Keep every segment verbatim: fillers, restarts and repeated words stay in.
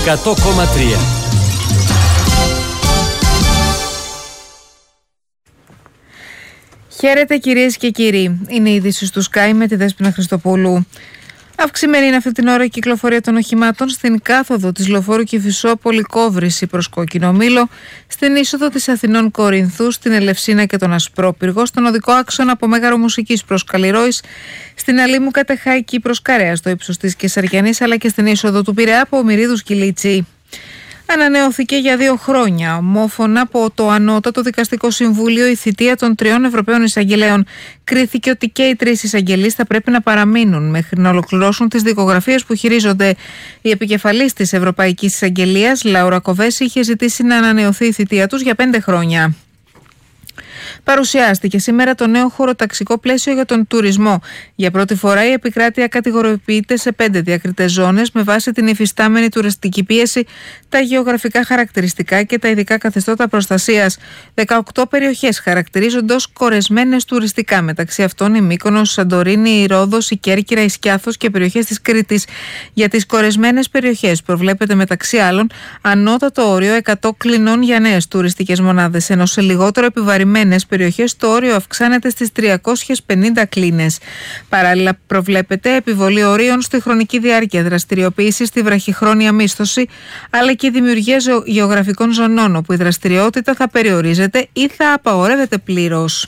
εκατό κόμμα τρία. Χαίρετε κυρίες και κύριοι. Είναι η είδηση του Sky με τη Δέσποινα Χριστοπούλου. Αυξημένη είναι αυτή την ώρα η κυκλοφορία των οχημάτων στην κάθοδο της Λεωφόρου Κηφισό Πολυκόβρηση προς Κόκκινο Μήλο, στην είσοδο της Αθηνών Κορινθού, στην Ελευσίνα και τον Ασπρόπυργο, στον οδικό άξονα από Μέγαρο Μουσικής προς Καλλιρόης, στην Αλήμου Κατεχάκη προς Καρέα στο ύψος της Κεσαριανής, αλλά και στην είσοδο του Πειραιά από Ομηρίδους Κιλίτσι. Ανανεώθηκε για δύο χρόνια ομόφωνα από το Ανώτατο Δικαστικό Συμβούλιο η θητεία των τριών Ευρωπαίων Εισαγγελέων. Κρίθηκε ότι και οι τρεις εισαγγελείς θα πρέπει να παραμείνουν μέχρι να ολοκληρώσουν τις δικογραφίες που χειρίζονται. Η επικεφαλής της Ευρωπαϊκής Εισαγγελίας, Λάουρα Κοβέση, είχε ζητήσει να ανανεωθεί η θητεία τους για πέντε χρόνια. Παρουσιάστηκε σήμερα το νέο χωροταξικό πλαίσιο για τον τουρισμό. Για πρώτη φορά η επικράτεια κατηγοριοποιείται σε πέντε διακριτές ζώνες με βάση την υφιστάμενη τουριστική πίεση, τα γεωγραφικά χαρακτηριστικά και τα ειδικά καθεστώτα προστασίας. δεκαοκτώ περιοχές χαρακτηρίζονται ως κορεσμένες τουριστικά, μεταξύ αυτών η Μύκονος, η Σαντορίνη, η Ρόδος, η Κέρκυρα, η Σκιάθος και περιοχές της Κρήτης. Για τις κορεσμένες περιοχές προβλέπεται μεταξύ άλλων ανώτατο όριο εκατό κλινών για νέες τουριστικές μονάδες, ενώ σε λιγότερο επιβαρημένες περιοχές το όριο αυξάνεται στις τριακόσιες πενήντα κλίνες. Παράλληλα, προβλέπεται επιβολή ορίων στη χρονική διάρκεια δραστηριοποίησης, στη βραχυχρόνια μίσθωση, αλλά και δημιουργία γεωγραφικών ζωνών, όπου η δραστηριότητα θα περιορίζεται ή θα απαγορεύεται πλήρως.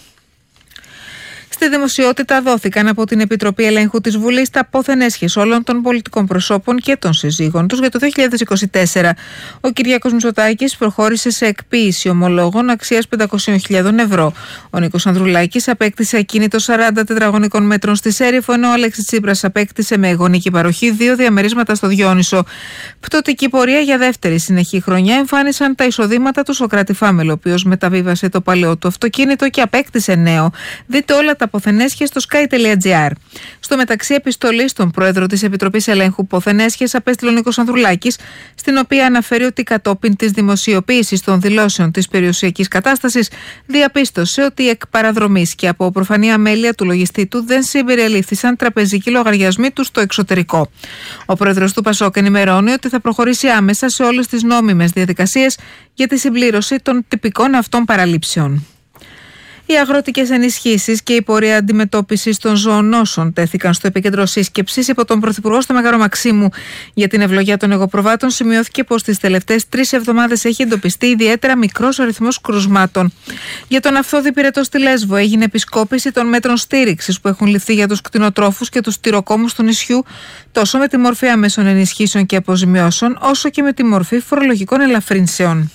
Στη δημοσιότητα δόθηκαν από την Επιτροπή Ελέγχου της Βουλής τα πόθεν έσχες όλων των πολιτικών προσώπων και των συζύγων τους για το δύο χιλιάδες είκοσι τέσσερα. Ο Κυριάκος Μητσοτάκης προχώρησε σε εκποίηση ομολόγων αξίας πεντακόσιες χιλιάδες ευρώ. Ο Νίκος Ανδρουλάκης απέκτησε ακίνητο σαράντα τετραγωνικών μέτρων στη Σέριφο, ενώ ο Αλέξης Τσίπρας απέκτησε με γονική παροχή δύο διαμερίσματα στο Διόνυσο. Πτωτική πορεία για δεύτερη συνεχή χρονιά εμφάνισαν τα εισοδήματα του Σωκράτη Φάμελο, ο οποίος μεταβίβασε το παλαιό του αυτοκίνητο και απέκτησε νέο. Δείτε όλα τα ποθενέσχες στο sky τελεία gr. Στο μεταξύ, επιστολή στον πρόεδρο της Επιτροπής Ελέγχου Ποθενέσχες απέστειλε ο Νίκος Ανδρουλάκης, στην οποία αναφέρει ότι κατόπιν της δημοσιοποίησης των δηλώσεων της περιουσιακής κατάστασης διαπίστωσε ότι εκ παραδρομής και από προφανή αμέλεια του λογιστή του δεν συμπεριελήφθησαν τραπεζικοί λογαριασμοί του στο εξωτερικό. Ο πρόεδρος του Πασόκ ενημερώνει ότι θα προχωρήσει άμεσα σε όλες τις νόμιμες διαδικασίες για τη συμπλήρωση των τυπικών αυτών παραλήψεων. Οι αγροτικές ενισχύσεις και η πορεία αντιμετώπισης των ζωονόσων τέθηκαν στο επίκεντρο σύσκεψης υπό τον Πρωθυπουργό στο Μέγαρο Μαξίμου. Για την ευλογία των εγωπροβάτων σημειώθηκε πως τις τελευταίες τρεις εβδομάδες έχει εντοπιστεί ιδιαίτερα μικρός αριθμός κρουσμάτων. Για τον Αυθόδη Πυρετό στη Λέσβο έγινε επισκόπηση των μέτρων στήριξης που έχουν ληφθεί για τους κτηνοτρόφους και τους τυροκόμους του νησιού, τόσο με τη μορφή αμέσων ενισχύσεων και αποζημιώσεων, όσο και με τη μορφή φορολογικών ελαφρύνσεων.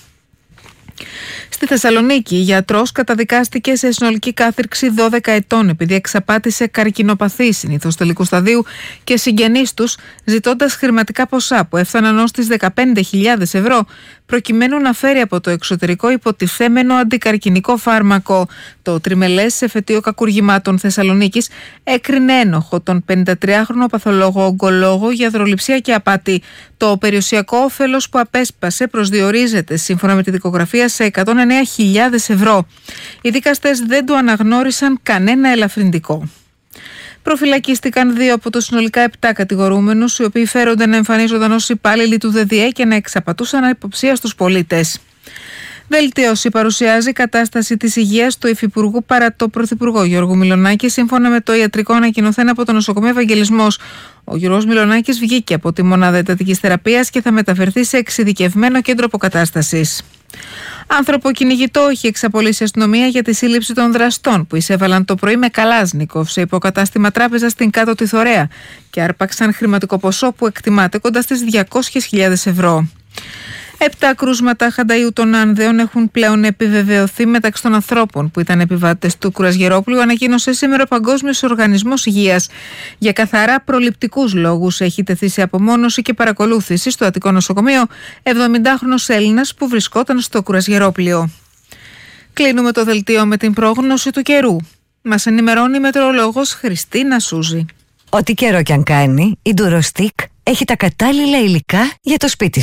Στη Θεσσαλονίκη, γιατρός καταδικάστηκε σε συνολική κάθυρξη δώδεκα ετών επειδή εξαπάτησε καρκινοπαθή συνήθως τελικού σταδίου και συγγενείς τους, ζητώντας χρηματικά ποσά που έφταναν ως τις δεκαπέντε χιλιάδες ευρώ, προκειμένου να φέρει από το εξωτερικό υποτιθέμενο αντικαρκινικό φάρμακο. Το τριμελές εφετείο κακουργημάτων Θεσσαλονίκης έκρινε ένοχο τον πενηντατριάχρονο παθολόγο ογκολόγο για δροληψία και απάτη. Το περιουσιακό όφελος που απέσπασε προσδιορίζεται σύμφωνα με τη δικογραφία σε εκατόν εννέα χιλιάδες ευρώ. Οι δικαστές δεν του αναγνώρισαν κανένα ελαφρυντικό. Προφυλακίστηκαν δύο από τους συνολικά επτά κατηγορούμενους, οι οποίοι φέρονται να εμφανίζονταν ως υπάλληλοι του ΔΔΕ και να εξαπατούσαν υποψία στους πολίτες. Βελτίωση παρουσιάζει η κατάσταση της υγείας του Υφυπουργού παρά το Πρωθυπουργό Γιώργου Μιλονάκη, σύμφωνα με το ιατρικό ανακοινωθέν από το νοσοκομείο Ευαγγελισμός. Ο Γιώργος Μιλονάκης βγήκε από τη μονάδα εντατικής θεραπείας και θα μεταφερθεί σε εξειδικευμένο κέντρο αποκατάστασης. Άνθρωπο κυνηγητό έχει εξαπολύσει η αστυνομία για τη σύλληψη των δραστών που εισέβαλαν το πρωί με Καλάζνικοφ σε υποκατάστημα τράπεζα στην Κάτω τη Θωρέα και άρπαξαν χρηματικό ποσό που εκτιμάται κοντά στις διακόσιες χιλιάδες ευρώ. Επτά κρούσματα χανταΐου των Άνδεων έχουν πλέον επιβεβαιωθεί μεταξύ των ανθρώπων που ήταν επιβάτες του Κουρασγερόπουλου, ανακοίνωσε σήμερα ο Παγκόσμιος Οργανισμός Υγείας. Για καθαρά προληπτικούς λόγους έχει τεθεί σε απομόνωση και παρακολούθηση στο Αττικό Νοσοκομείο εβδομηντάχρονος Έλληνας που βρισκόταν στο Κουρασγερόπουλιο. Κλείνουμε το δελτίο με την πρόγνωση του καιρού. Μας ενημερώνει η μετεωρολόγος Χριστίνα Σούζη. Ό,τι καιρό κι αν κάνει, η Ντουροστικ έχει τα κατάλληλα υλικά για το σπίτι σου.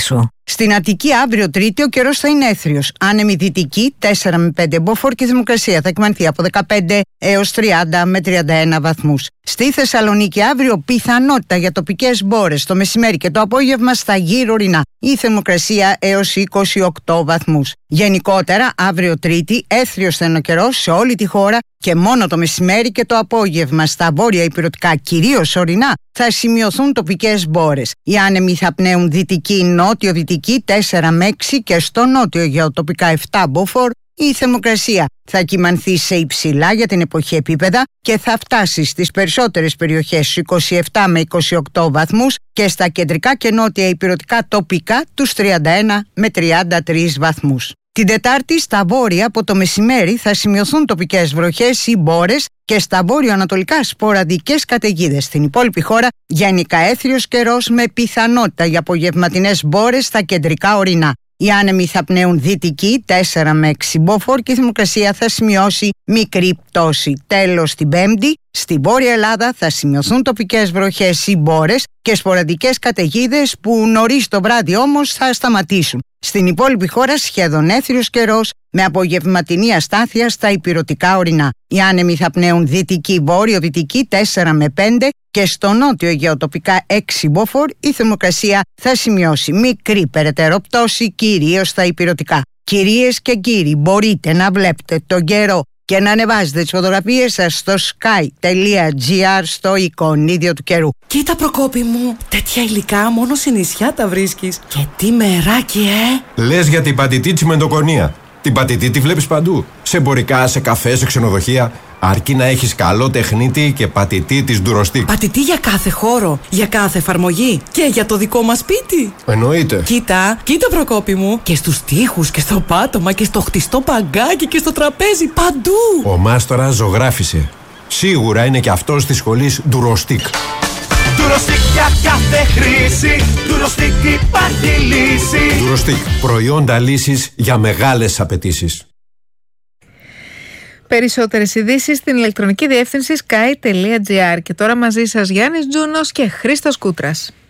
Στην Αττική αύριο Τρίτη ο καιρός θα είναι έθριος. Άνεμη δυτική τέσσερα με πέντε μποφόρ και η θερμοκρασία θα εκμανθεί από δεκαπέντε έως τριάντα με τριάντα ένα βαθμούς. Στη Θεσσαλονίκη αύριο πιθανότητα για τοπικές μπόρες το μεσημέρι και το απόγευμα στα γύρω ορεινά. Η θερμοκρασία έως είκοσι οκτώ βαθμούς. Γενικότερα αύριο Τρίτη έθριος θα είναι ο καιρός σε όλη τη χώρα και μόνο το μεσημέρι και το απόγευμα στα βόρεια ηπειρωτικά, κυρίως ορεινά, θα σημειωθούν τοπικές μπόρες. Οι άνεμοι θα πνέουν δυτική νότιο-δυτική τέσσερα με έξι και στο νότιο γεωτοπικά επτά μποφόρ. Η θερμοκρασία θα κυμανθεί σε υψηλά για την εποχή επίπεδα και θα φτάσει στις περισσότερες περιοχές είκοσι επτά με είκοσι οκτώ βαθμούς και στα κεντρικά και νότια ηπειρωτικά τοπικά τους τριάντα ένα με τριάντα τρεις βαθμούς. Την Τετάρτη στα βόρεια από το μεσημέρι θα σημειωθούν τοπικές βροχές ή μπόρες και στα βόρειο-ανατολικά σποραδικές καταιγίδες. Στην υπόλοιπη χώρα γενικά έθριος καιρός με πιθανότητα για απογευματινές μπόρες στα κεντρικά ορεινά. Οι άνεμοι θα πνέουν δυτική τέσσερα με έξι μποφόρ και η θερμοκρασία θα σημειώσει μικρή πτώση. Τέλος, την Πέμπτη στη Βόρεια Ελλάδα θα σημειωθούν τοπικές βροχές ή μπόρες και σποραδικές καταιγίδες που νωρίς το βράδυ όμως θα σταματήσουν. Στην υπόλοιπη χώρα σχεδόν έθριος καιρός με απογευματινή αστάθεια στα ηπειρωτικά ορεινά. Οι άνεμοι θα πνέουν δυτική βόρειο-δυτική τέσσερα με πέντε και στο νότιο γεωτοπικά έξι μποφόρ. Η θερμοκρασία θα σημειώσει μικρή περαιτέρω πτώση κυρίως στα ηπειρωτικά. Κυρίες και κύριοι, μπορείτε να βλέπετε τον καιρό και να ανεβάζετε τις φωτογραφίες σας στο sky.gr στο εικονίδιο του καιρού. Κοίτα Προκόπη μου, τέτοια υλικά μόνο σε νησιά τα βρίσκεις. Και τι μεράκι, ε! Λες για την πατητή τσιμεντοκονία. Την πατητή τη βλέπεις παντού. Σε εμπορικά, σε καφέ, σε ξενοδοχεία. Αρκεί να έχεις καλό τεχνίτη και πατητή της Durostick. Πατητή για κάθε χώρο, για κάθε εφαρμογή και για το δικό μας σπίτι. Εννοείται. Κοίτα, κοίτα Προκόπη μου. Και στους τοίχους και στο πάτωμα και στο χτιστό παγκάκι και στο τραπέζι, παντού. Ο μάστορας ζωγράφισε. Σίγουρα είναι και αυτός της σχολής Durostick. Durostick για κάθε χρήση. Durostick υπάρχει λύση. Durostick, προϊόντα λύσης για μεγάλες απαιτήσεις. Περισσότερες ειδήσεις στην ηλεκτρονική διεύθυνση sky.gr. Και τώρα μαζί σας Γιάννης Τζούνος και Χρήστος Κούτρας.